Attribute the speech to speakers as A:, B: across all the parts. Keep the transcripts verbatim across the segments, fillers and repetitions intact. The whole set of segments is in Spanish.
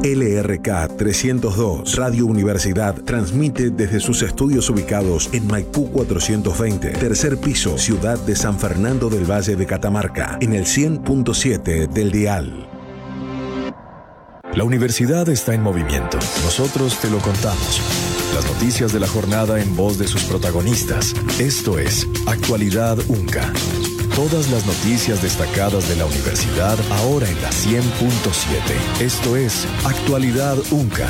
A: L R K trescientos dos Radio Universidad transmite desde sus estudios ubicados en Maipú cuatrocientos veinte, tercer piso, ciudad de San Fernando del Valle de Catamarca, en el cien punto siete del dial.
B: La universidad está en movimiento. Nosotros te lo contamos. Las noticias de la jornada en voz de sus protagonistas. Esto es Actualidad UNCA. Todas las noticias destacadas de la universidad ahora en la cien punto siete. Esto es Actualidad UNCA.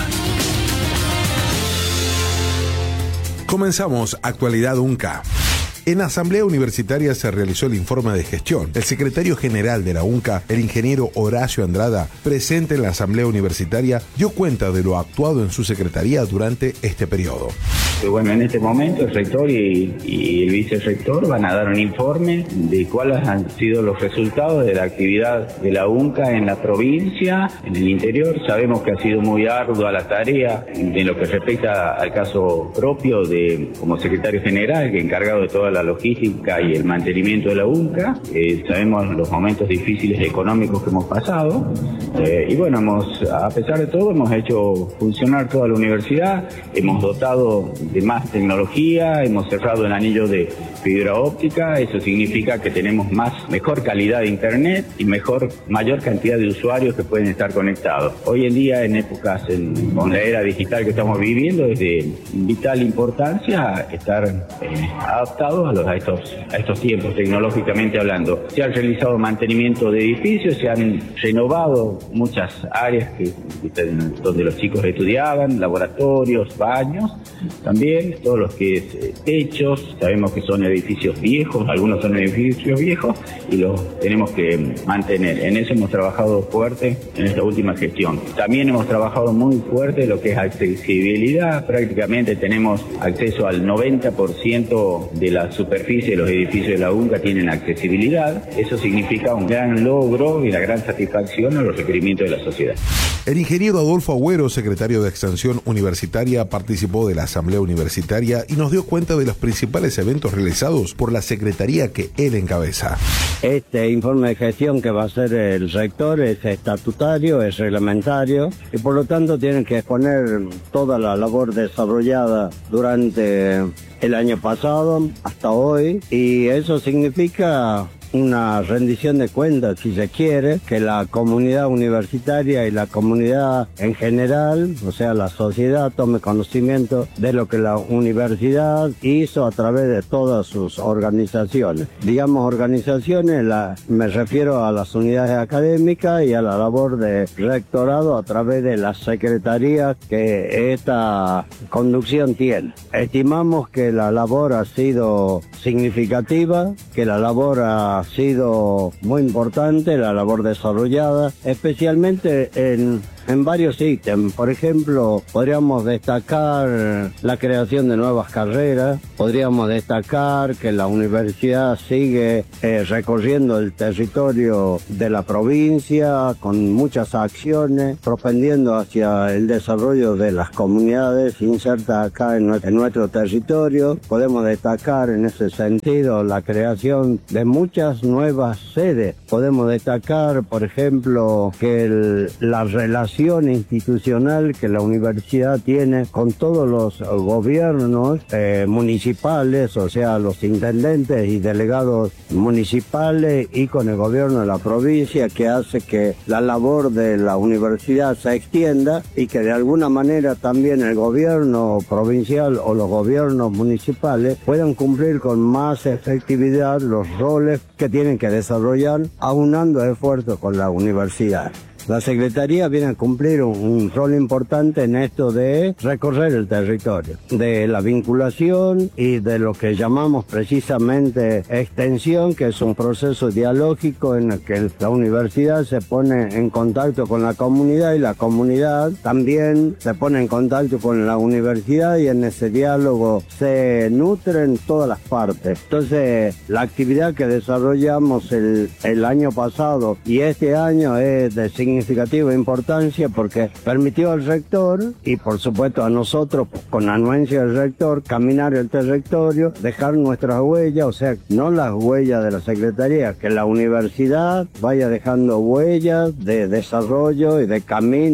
A: Comenzamos Actualidad UNCA. En la Asamblea Universitaria se realizó el informe de gestión. El secretario general de la UNCA, el ingeniero Horacio Andrada, presente en la Asamblea Universitaria, dio cuenta de lo actuado en su secretaría durante este periodo.
C: Bueno, en este momento el rector y, y el vicerrector van a dar un informe de cuáles han sido los resultados de la actividad de la UNCA en la provincia, en el interior. Sabemos que ha sido muy ardua la tarea en lo que respecta al caso propio de como secretario general, que encargado de toda la logística y el mantenimiento de la UNCA. Eh, sabemos los momentos difíciles económicos que hemos pasado. Eh, y bueno, hemos, a pesar de todo, hemos hecho funcionar toda la universidad, hemos dotado de más tecnología, hemos cerrado el anillo de fibra óptica. Eso significa que tenemos más, mejor calidad de internet y mejor, mayor cantidad de usuarios que pueden estar conectados. Hoy en día, en épocas, en, con la era digital que estamos viviendo, es de vital importancia estar eh, adaptados a, los, a, estos, a estos tiempos, tecnológicamente hablando. Se ha realizado mantenimiento de edificios, se han renovado muchas áreas que, que, donde los chicos estudiaban, laboratorios, baños, también todos los que es eh, techos. Sabemos que son edificios viejos, algunos son edificios viejos y los tenemos que mantener. En eso hemos trabajado fuerte en esta última gestión. También hemos trabajado muy fuerte lo que es accesibilidad. Prácticamente tenemos acceso al noventa por ciento de la superficie de los edificios de la UNCA tienen accesibilidad. Eso significa un gran logro y una gran satisfacción a los requerimientos de la sociedad.
A: El ingeniero Adolfo Agüero, secretario de Extensión Universitaria, participó de la Asamblea Universitaria y nos dio cuenta de los principales eventos realizados por la secretaría que él encabeza.
D: Este informe de gestión que va a hacer el rector es estatutario, es reglamentario y por lo tanto tienen que exponer toda la labor desarrollada durante el año pasado hasta hoy, y eso significa una rendición de cuentas, si se quiere, que la comunidad universitaria y la comunidad en general, o sea, la sociedad, tome conocimiento de lo que la universidad hizo a través de todas sus organizaciones. Digamos organizaciones, la, me refiero a las unidades académicas y a la labor de rectorado a través de las secretarías que esta conducción tiene. Estimamos que la labor ha sido significativa, que la labor ha sido muy importante, la labor desarrollada, especialmente en, en varios ítems. Por ejemplo, podríamos destacar la creación de nuevas carreras, podríamos destacar que la universidad sigue eh, recorriendo el territorio de la provincia con muchas acciones, propendiendo hacia el desarrollo de las comunidades insertas acá en nuestro, en nuestro territorio. Podemos destacar en ese sentido la creación de muchas nuevas sedes. Podemos destacar, por ejemplo, que el, la relación institucional que la universidad tiene con todos los gobiernos eh, municipales, o sea, los intendentes y delegados municipales, y con el gobierno de la provincia, que hace que la labor de la universidad se extienda y que de alguna manera también el gobierno provincial o los gobiernos municipales puedan cumplir con más efectividad los roles que tienen que desarrollar, aunando esfuerzos con la universidad. La Secretaría viene a cumplir un, un rol importante en esto de recorrer el territorio, de la vinculación y de lo que llamamos precisamente extensión, que es un proceso dialógico en el que la universidad se pone en contacto con la comunidad y la comunidad también se pone en contacto con la universidad, y en ese diálogo se nutren todas las partes. Entonces, la actividad que desarrollamos el, el año pasado y este año es de significativa importancia porque permitió al rector y por supuesto a nosotros, con anuencia del rector, caminar el territorio, dejar nuestras huellas, o sea, no las huellas de la Secretaría, que la universidad vaya dejando huellas de desarrollo y de camino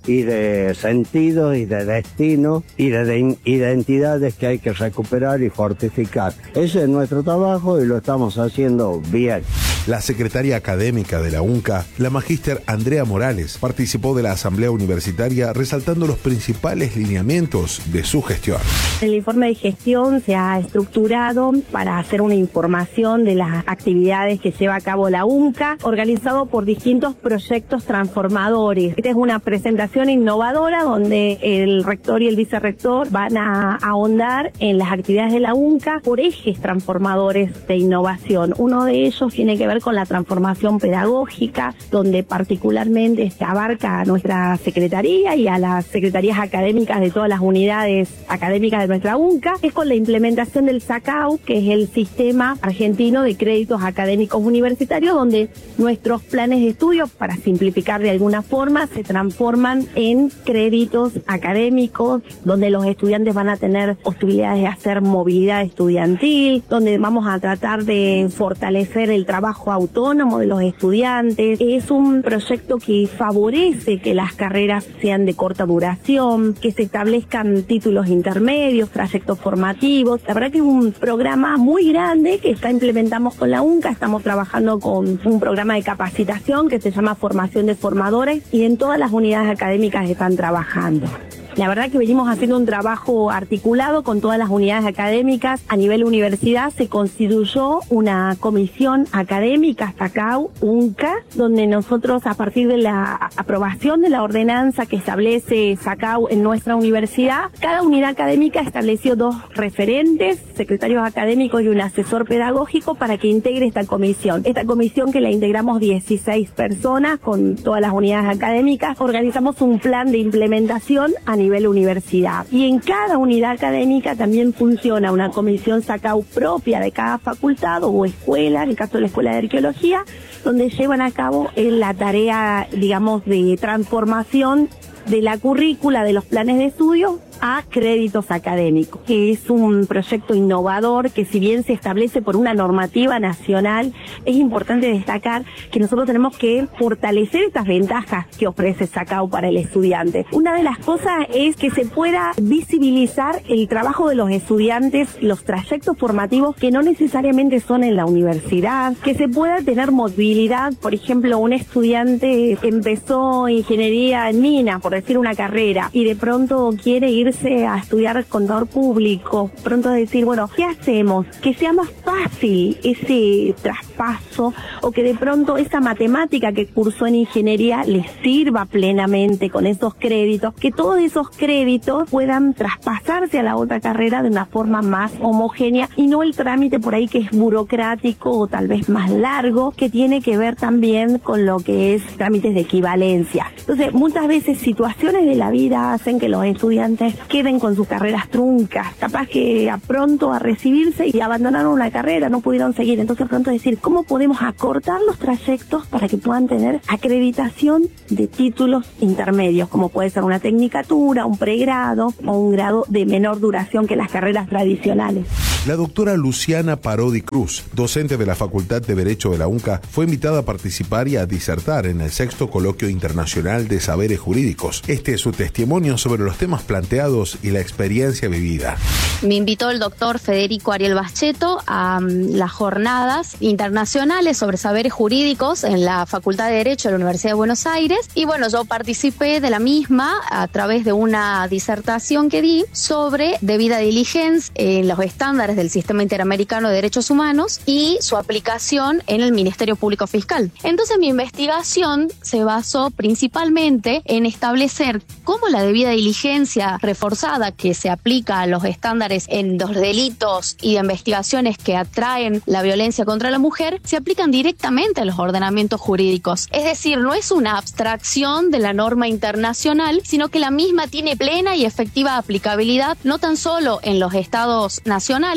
D: y de sentidos y de destino y de, de identidades que hay que recuperar y fortificar. Ese es nuestro trabajo y lo estamos haciendo bien.
A: La secretaria académica de la UNCA, la magíster Andrea Morales, participó de la asamblea universitaria resaltando los principales lineamientos de su gestión.
E: El informe de gestión se ha estructurado para hacer una información de las actividades que lleva a cabo la UNCA, organizado por distintos proyectos transformadores. Esta es una presentación innovadora donde el rector y el vicerrector van a ahondar en las actividades de la UNCA por ejes transformadores de innovación. Uno de ellos tiene que ver con la transformación pedagógica, donde particularmente se abarca a nuestra secretaría y a las secretarías académicas de todas las unidades académicas de nuestra UNCA, es con la implementación del SACAU, que es el Sistema Argentino de Créditos Académicos Universitarios, donde nuestros planes de estudio, para simplificar de alguna forma, se transforman en créditos académicos, donde los estudiantes van a tener posibilidades de hacer movilidad estudiantil, donde vamos a tratar de fortalecer el trabajo autónomo de los estudiantes. Es un proyecto que favorece que las carreras sean de corta duración, que se establezcan títulos intermedios, trayectos formativos. La verdad que es un programa muy grande que está implementamos con la UNCA. Estamos trabajando con un programa de capacitación que se llama Formación de Formadores y en todas las unidades académicas están trabajando. La verdad que venimos haciendo un trabajo articulado con todas las unidades académicas. A nivel universidad se constituyó una comisión académica, SACAU, UNCA, donde nosotros, a partir de la aprobación de la ordenanza que establece SACAU en nuestra universidad, cada unidad académica estableció dos referentes, secretarios académicos y un asesor pedagógico para que integre esta comisión. Esta comisión, que la integramos dieciséis personas con todas las unidades académicas, organizamos un plan de implementación a nivel nivel universidad. Y en cada unidad académica también funciona una comisión SACAU propia de cada facultad o escuela, en el caso de la Escuela de Arqueología, donde llevan a cabo la tarea, digamos, de transformación de la currícula de los planes de estudio a créditos académicos, que es un proyecto innovador que, si bien se establece por una normativa nacional, es importante destacar que nosotros tenemos que fortalecer estas ventajas que ofrece SACAU para el estudiante. Una de las cosas es que se pueda visibilizar el trabajo de los estudiantes, los trayectos formativos que no necesariamente son en la universidad, que se pueda tener movilidad. Por ejemplo, un estudiante empezó ingeniería en minas, por decir una carrera, y de pronto quiere ir a estudiar contador público, pronto decir, bueno, ¿qué hacemos? Que sea más fácil ese traspaso, o que de pronto esa matemática que cursó en ingeniería le sirva plenamente con esos créditos, que todos esos créditos puedan traspasarse a la otra carrera de una forma más homogénea y no el trámite por ahí que es burocrático o tal vez más largo, que tiene que ver también con lo que es trámites de equivalencia. Entonces, muchas veces situaciones de la vida hacen que los estudiantes queden con sus carreras truncas, capaz que a pronto a recibirse y abandonaron una carrera, no pudieron seguir. Entonces, pronto decir, ¿cómo podemos acortar los trayectos para que puedan tener acreditación de títulos intermedios, como puede ser una tecnicatura, un pregrado o un grado de menor duración que las carreras tradicionales?
A: La doctora Luciana Parodi Cruz, docente de la Facultad de Derecho de la UNCA, fue invitada a participar y a disertar en el sexto Coloquio Internacional de Saberes Jurídicos. Este es su testimonio sobre los temas planteados y la experiencia vivida.
F: Me invitó el doctor Federico Ariel Baschetto a um, las jornadas internacionales sobre saberes jurídicos en la Facultad de Derecho de la Universidad de Buenos Aires, y bueno, yo participé de la misma a través de una disertación que di sobre debida diligencia en los estándares del Sistema Interamericano de Derechos Humanos y su aplicación en el Ministerio Público Fiscal. Entonces, mi investigación se basó principalmente en establecer cómo la debida diligencia reforzada que se aplica a los estándares en los delitos y de investigaciones que atraen la violencia contra la mujer se aplican directamente a los ordenamientos jurídicos. Es decir, no es una abstracción de la norma internacional, sino que la misma tiene plena y efectiva aplicabilidad no tan solo en los estados nacionales,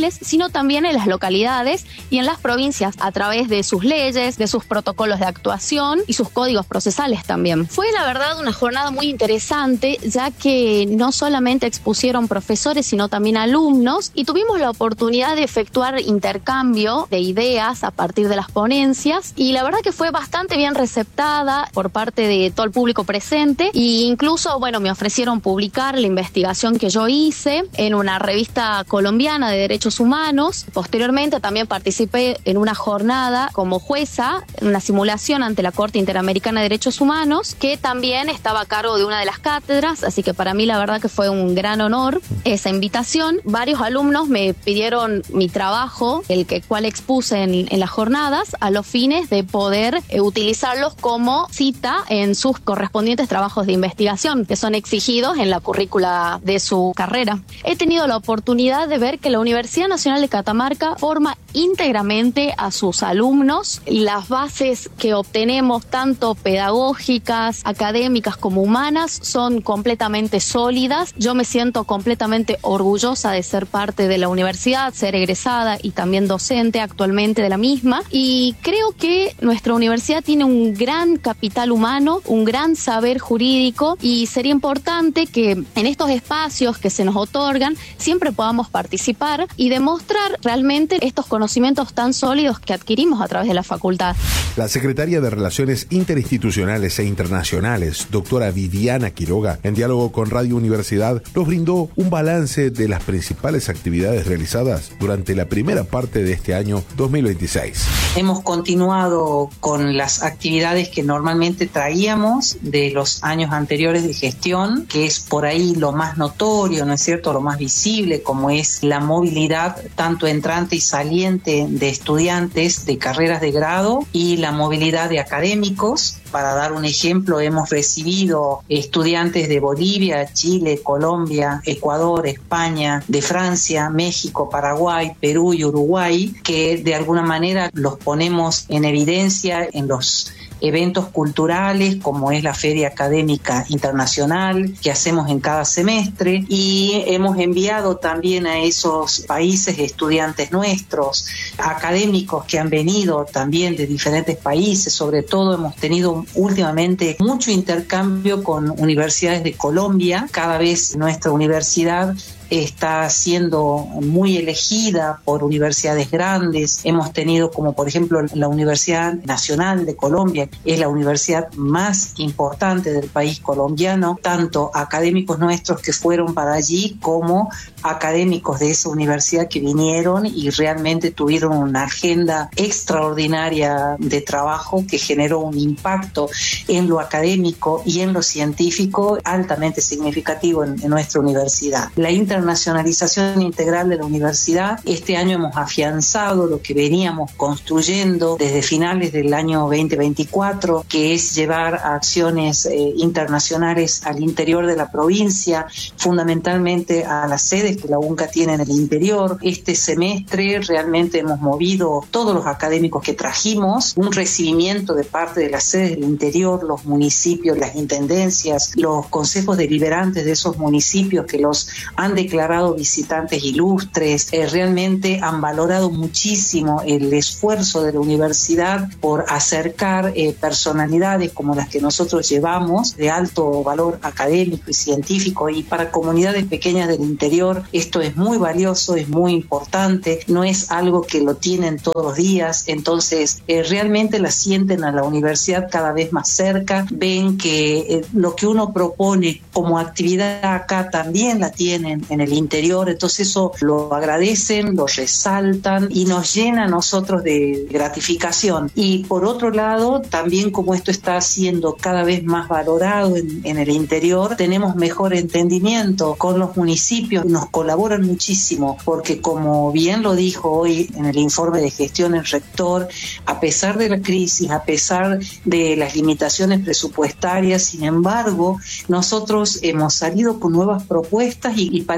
F: nacionales, sino también en las localidades y en las provincias a través de sus leyes, de sus protocolos de actuación y sus códigos procesales también. Fue la verdad una jornada muy interesante, ya que no solamente expusieron profesores, sino también alumnos, y tuvimos la oportunidad de efectuar intercambio de ideas a partir de las ponencias, y la verdad que fue bastante bien receptada por parte de todo el público presente, e incluso, bueno, me ofrecieron publicar la investigación que yo hice en una revista colombiana de derechos humanos. Posteriormente también participé en una jornada como jueza, en una simulación ante la Corte Interamericana de Derechos Humanos, que también estaba a cargo de una de las cátedras, así que para mí la verdad que fue un gran honor esa invitación. Varios alumnos me pidieron mi trabajo, el que cual expuse en, en las jornadas, a los fines de poder eh, utilizarlos como cita en sus correspondientes trabajos de investigación, que son exigidos en la currícula de su carrera. He tenido la oportunidad de ver que la Universidad Nacional de Catamarca forma íntegramente a sus alumnos. Las bases que obtenemos, tanto pedagógicas, académicas como humanas, son completamente sólidas. Yo me siento completamente orgullosa de ser parte de la universidad, ser egresada y también docente actualmente de la misma, y creo que nuestra universidad tiene un gran capital humano, un gran saber jurídico, y sería importante que en estos espacios que se nos otorgan siempre podamos participar y demostrar realmente estos conocimientos tan sólidos que adquirimos a través de la facultad.
A: La secretaria de Relaciones Interinstitucionales e Internacionales, doctora Viviana Quiroga, en diálogo con Radio Universidad, nos brindó un balance de las principales actividades realizadas durante la primera parte de este año dos mil veintiséis.
G: Hemos continuado con las actividades que normalmente traíamos de los años anteriores de gestión, que es por ahí lo más notorio, ¿no es cierto?, lo más visible, como es la movilidad tanto entrante y saliente de estudiantes de carreras de grado y la movilidad de académicos. Para dar un ejemplo, hemos recibido estudiantes de Bolivia, Chile, Colombia, Ecuador, España, de Francia, México, Paraguay, Perú y Uruguay, que de alguna manera los ponemos en evidencia en los eventos culturales como es la Feria Académica Internacional que hacemos en cada semestre, y hemos enviado también a esos países estudiantes nuestros, académicos que han venido también de diferentes países. Sobre todo hemos tenido últimamente mucho intercambio con universidades de Colombia. Cada vez nuestra universidad está siendo muy elegida por universidades grandes. Hemos tenido, como por ejemplo la Universidad Nacional de Colombia, es la universidad más importante del país colombiano, tanto académicos nuestros que fueron para allí como académicos de esa universidad que vinieron y realmente tuvieron una agenda extraordinaria de trabajo que generó un impacto en lo académico y en lo científico altamente significativo en, en nuestra universidad. La internacionalización integral de la universidad, este año hemos afianzado lo que veníamos construyendo desde finales del año veinte veinticuatro, que es llevar acciones eh, internacionales al interior de la provincia, fundamentalmente a las sedes que la UNCA tiene en el interior. Este semestre realmente hemos movido todos los académicos que trajimos, un recibimiento de parte de las sedes del interior, los municipios, las intendencias, los consejos deliberantes de esos municipios que los han declarado visitantes ilustres. Eh, realmente han valorado muchísimo el esfuerzo de la universidad por acercar eh, personalidades como las que nosotros llevamos, de alto valor académico y científico, y para comunidades pequeñas del interior esto es muy valioso, es muy importante, no es algo que lo tienen todos los días. Entonces eh, realmente la sienten a la universidad cada vez más cerca, ven que eh, lo que uno propone como actividad acá también la tienen en el interior. Entonces eso lo agradecen, lo resaltan y nos llena a nosotros de gratificación. Y por otro lado, también como esto está siendo cada vez más valorado en, en el interior, tenemos mejor entendimiento con los municipios, nos colaboran muchísimo, porque como bien lo dijo hoy en el informe de gestión el rector, a pesar de la crisis, a pesar de las limitaciones presupuestarias, sin embargo, nosotros hemos salido con nuevas propuestas y, y parece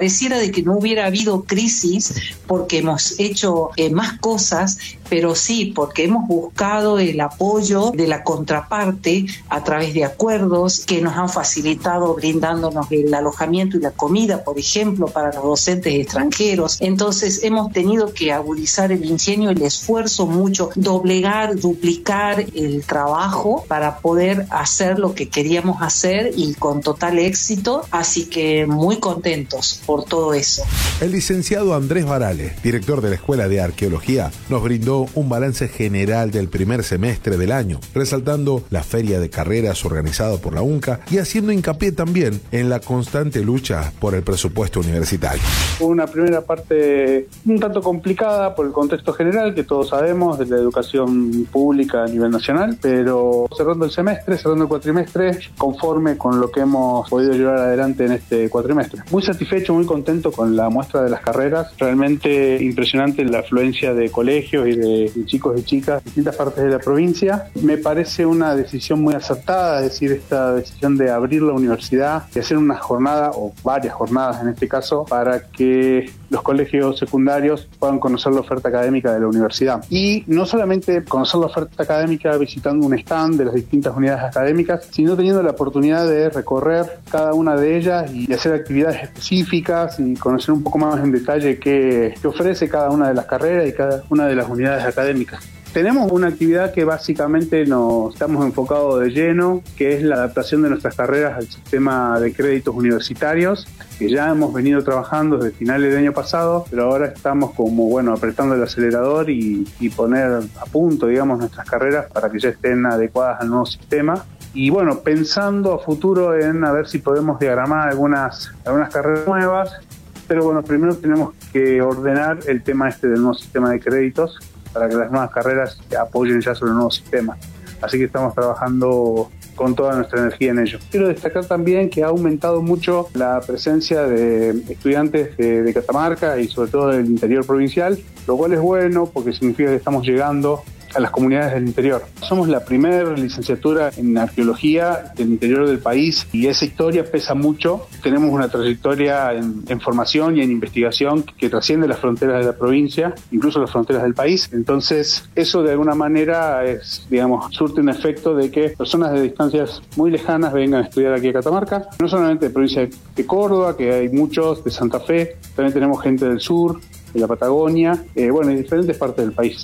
G: pareciera de que no hubiera habido crisis porque hemos hecho eh, más cosas, pero sí, porque hemos buscado el apoyo de la contraparte a través de acuerdos que nos han facilitado brindándonos el alojamiento y la comida, por ejemplo, para los docentes extranjeros. Entonces hemos tenido que agudizar el ingenio, el esfuerzo mucho, doblegar, duplicar el trabajo para poder hacer lo que queríamos hacer y con total éxito, así que muy contentos por todo eso.
A: El licenciado Andrés Varales, director de la Escuela de Arqueología, nos brindó un balance general del primer semestre del año, resaltando la feria de carreras organizada por la UNCA y haciendo hincapié también en la constante lucha por el presupuesto universitario.
H: Una primera parte un tanto complicada por el contexto general que todos sabemos de la educación pública a nivel nacional, pero cerrando el semestre, cerrando el cuatrimestre, conforme con lo que hemos podido llevar adelante en este cuatrimestre. Muy satisfecho, muy contento con la muestra de las carreras, realmente impresionante la afluencia de colegios y de, de chicos y chicas de distintas partes de la provincia. Me parece una decisión muy acertada, es decir, esta decisión de abrir la universidad y hacer una jornada, o varias jornadas en este caso, para que los colegios secundarios puedan conocer la oferta académica de la universidad. Y no solamente conocer la oferta académica visitando un stand de las distintas unidades académicas, sino teniendo la oportunidad de recorrer cada una de ellas y hacer actividades específicas y conocer un poco más en detalle qué, qué ofrece cada una de las carreras y cada una de las unidades académicas. Tenemos una actividad que básicamente nos estamos enfocados de lleno, que es la adaptación de nuestras carreras al sistema de créditos universitarios, que ya hemos venido trabajando desde finales del año pasado, pero ahora estamos como, bueno, apretando el acelerador y, y poner a punto, digamos, nuestras carreras para que ya estén adecuadas al nuevo sistema. Y bueno, pensando a futuro en a ver si podemos diagramar algunas, algunas carreras nuevas, pero bueno, primero tenemos que ordenar el tema este del nuevo sistema de créditos, para que las nuevas carreras apoyen ya sobre el nuevo sistema. Así que estamos trabajando con toda nuestra energía en ello. Quiero destacar también que ha aumentado mucho la presencia de estudiantes de, de Catamarca y sobre todo del interior provincial, lo cual es bueno porque significa que estamos llegando a las comunidades del interior. Somos la primera licenciatura en arqueología del interior del país y esa historia pesa mucho. Tenemos una trayectoria en, en formación y en investigación que trasciende las fronteras de la provincia, incluso las fronteras del país. Entonces, eso de alguna manera es, digamos, surte un efecto de que personas de distancias muy lejanas vengan a estudiar aquí a Catamarca, no solamente de provincia de Córdoba, que hay muchos, de Santa Fe, también tenemos gente del sur, de la Patagonia, eh, bueno, de diferentes partes del país.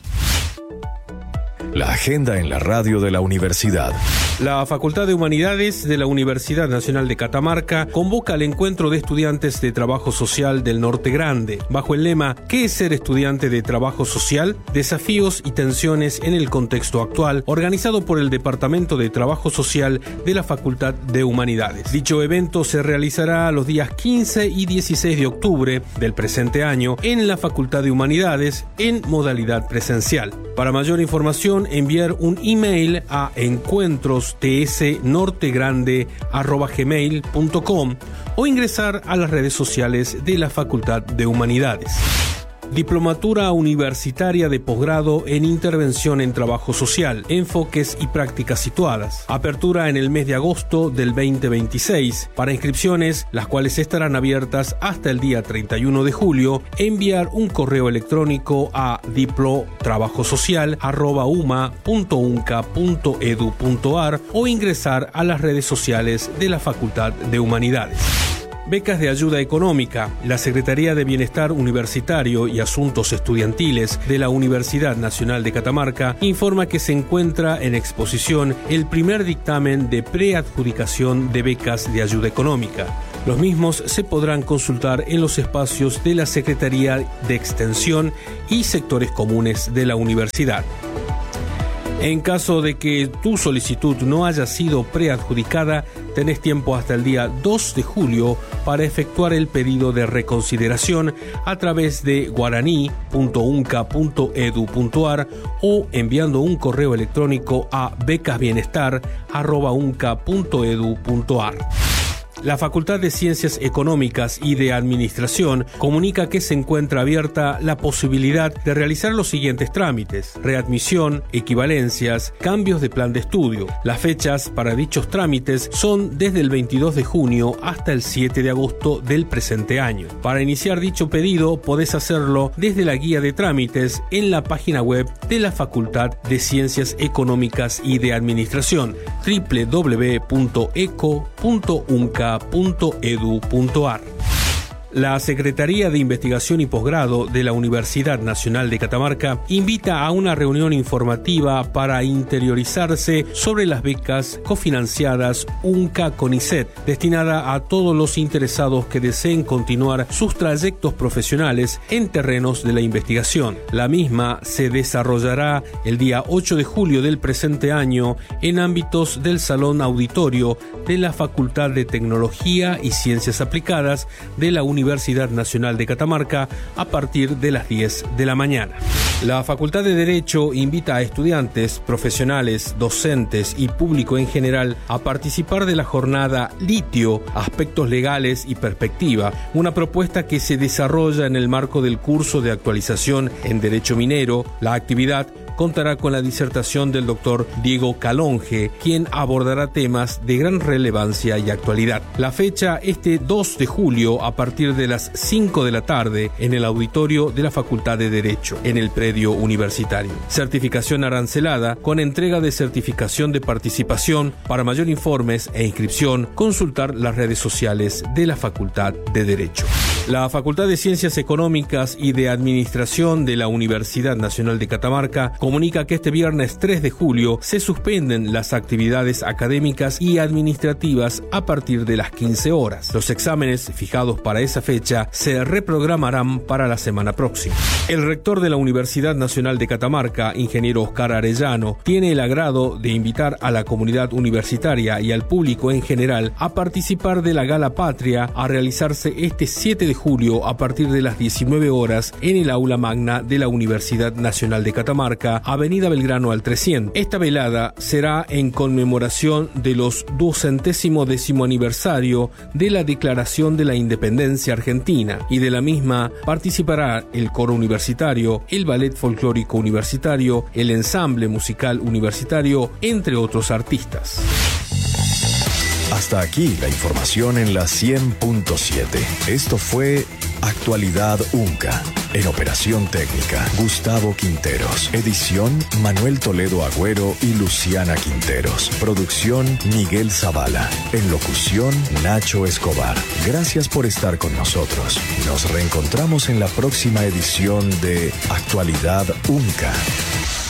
B: La agenda en la radio de la universidad.
I: La Facultad de Humanidades de la Universidad Nacional de Catamarca convoca al encuentro de estudiantes de Trabajo Social del Norte Grande, bajo el lema ¿Qué es ser estudiante de Trabajo Social? Desafíos y tensiones en el contexto actual, organizado por el Departamento de Trabajo Social de la Facultad de Humanidades. Dicho evento se realizará los días quince y dieciséis de octubre del presente año en la Facultad de Humanidades en modalidad presencial. Para mayor información, enviar un email a encuentros t s nortegrande arroba gmail punto com o ingresar a las redes sociales de la Facultad de Humanidades. Diplomatura Universitaria de Posgrado en Intervención en Trabajo Social, Enfoques y Prácticas Situadas. Apertura en el mes de agosto del veinte veintiséis. Para inscripciones, las cuales estarán abiertas hasta el día treinta y uno de julio, enviar un correo electrónico a diplotrabajosocial arroba uma punto unca punto edu punto ar o ingresar a las redes sociales de la Facultad de Humanidades. Becas de ayuda económica. La Secretaría de Bienestar Universitario y Asuntos Estudiantiles de la Universidad Nacional de Catamarca informa que se encuentra en exposición el primer dictamen de preadjudicación de becas de ayuda económica. Los mismos se podrán consultar en los espacios de la Secretaría de Extensión y sectores comunes de la universidad. En caso de que tu solicitud no haya sido preadjudicada, tenés tiempo hasta el día dos de julio para efectuar el pedido de reconsideración a través de guaraní punto unca punto edu punto ar o enviando un correo electrónico a becasbienestar arroba unca punto edu punto ar. La Facultad de Ciencias Económicas y de Administración comunica que se encuentra abierta la posibilidad de realizar los siguientes trámites: readmisión, equivalencias, cambios de plan de estudio. Las fechas para dichos trámites son desde el veintidós de junio hasta el siete de agosto del presente año. Para iniciar dicho pedido podés hacerlo desde la guía de trámites en la página web de la Facultad de Ciencias Económicas y de Administración, doble u doble u doble u punto eco punto unca punto edu punto ar. La Secretaría de Investigación y Posgrado de la Universidad Nacional de Catamarca invita a una reunión informativa para interiorizarse sobre las becas cofinanciadas UNCA-CONICET, destinada a todos los interesados que deseen continuar sus trayectos profesionales en terrenos de la investigación. La misma se desarrollará el día ocho de julio del presente año en ámbitos del Salón Auditorio de la Facultad de Tecnología y Ciencias Aplicadas de la Universidad Universidad Nacional de Catamarca a partir de las diez de la mañana. La Facultad de Derecho invita a estudiantes, profesionales, docentes y público en general a participar de la jornada Litio, Aspectos Legales y Perspectiva, una propuesta que se desarrolla en el marco del curso de actualización en Derecho Minero. La actividad contará con la disertación del doctor Diego Calonge, quien abordará temas de gran relevancia y actualidad. La fecha este dos de julio a partir de las cinco de la tarde en el auditorio de la Facultad de Derecho, en el predio universitario. Certificación arancelada con entrega de certificación de participación. Para mayor informes e inscripción, consultar las redes sociales de la Facultad de Derecho. La Facultad de Ciencias Económicas y de Administración de la Universidad Nacional de Catamarca comunica que este viernes tres de julio se suspenden las actividades académicas y administrativas a partir de las quince horas. Los exámenes fijados para esa fecha se reprogramarán para la semana próxima. El rector de la Universidad Nacional de Catamarca, ingeniero Oscar Arellano, tiene el agrado de invitar a la comunidad universitaria y al público en general a participar de la Gala Patria a realizarse este siete de julio a partir de las diecinueve horas en el aula magna de la Universidad Nacional de Catamarca, Avenida Belgrano al trescientos. Esta velada será en conmemoración de los duocentésimo décimo aniversario de la Declaración de la Independencia Argentina, y de la misma participará el coro universitario, el ballet folclórico universitario, el ensamble musical universitario, entre otros artistas.
B: Hasta aquí la información en la cien punto siete. Esto fue Actualidad UNCA. En operación técnica, Gustavo Quinteros. Edición, Manuel Toledo Agüero y Luciana Quinteros. Producción, Miguel Zavala. En locución, Nacho Escobar. Gracias por estar con nosotros. Nos reencontramos en la próxima edición de Actualidad UNCA.